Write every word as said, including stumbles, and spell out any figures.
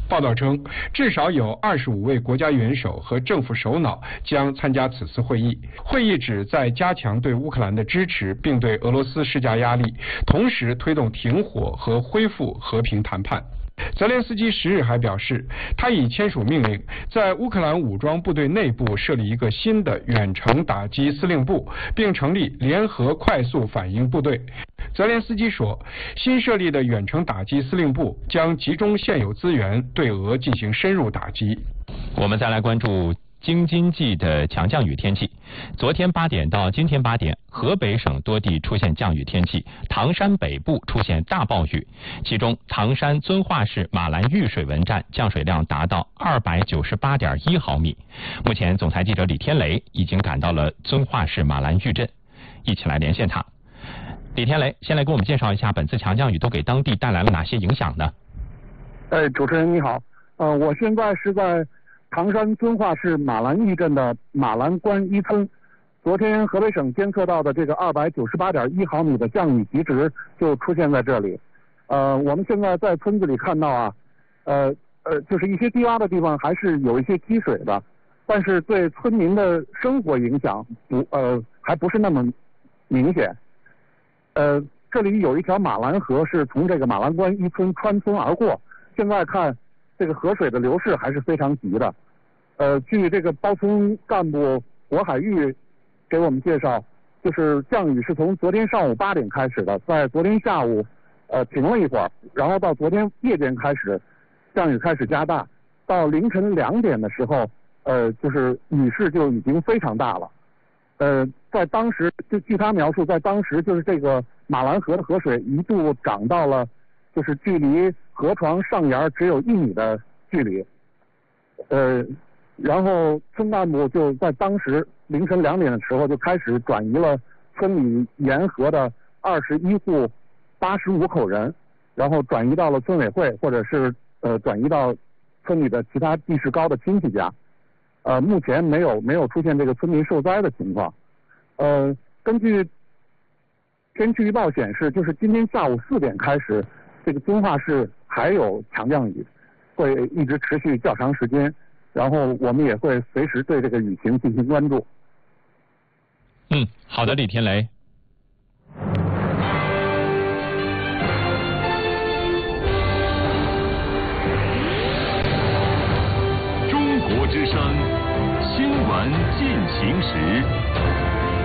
报道称，至少有二十五位国家元首和政府首脑将参加此次会议。会议旨在加强对乌克兰的支持，并对俄罗斯施加压力，同时推动停火和恢复和平谈判。泽连斯基十日还表示，他已签署命令，在乌克兰武装部队内部设立一个新的远程打击司令部，并成立联合快速反应部队。泽连斯基说，新设立的远程打击司令部将集中现有资源，对俄进行深入打击。 我们再来关注京津冀的强降雨天气。昨天八点到今天八点，河北省多地出现降雨天气，唐山北部出现大暴雨，其中唐山遵化市马兰峪水文站降水量达到二百九十八点一毫米。目前总台记者李天雷已经赶到了遵化市马兰峪镇，一起来连线他。李天雷，先来给我们介绍一下本次强降雨都给当地带来了哪些影响呢？ 哎，主持人你好，呃，我现在是在唐山遵化市马兰峪镇的马兰关一村。昨天河北省监测到的这个二百九十八点一毫米的降雨极值就出现在这里。呃，我们现在在村子里看到啊，呃呃，就是一些低洼的地方还是有一些积水的，但是对村民的生活影响不呃还不是那么明显。呃，这里有一条马兰河是从这个马兰关一村穿村而过，现在看这个河水的流势还是非常急的。呃，据这个包村干部国海玉给我们介绍，就是降雨是从昨天上午八点开始的，在昨天下午呃停了一会儿，然后到昨天夜间开始降雨开始加大，到凌晨两点的时候，呃，就是雨势就已经非常大了。呃，在当时就据他描述，在当时就是这个马兰河的河水一度涨到了就是距离河床上沿只有一米的距离。呃，然后村干部就在当时凌晨两点的时候就开始转移了村里沿河的二十一户八十五口人，然后转移到了村委会或者是呃转移到村里的其他地势高的亲戚家。呃，目前没有没有出现这个村民受灾的情况。呃，根据天气预报显示，就是今天下午四点开始，这个遵化市还有强降雨，会一直持续较长时间。然后我们也会随时对这个雨情进行关注。 嗯，好的，李天雷。 中国之声新闻进行时。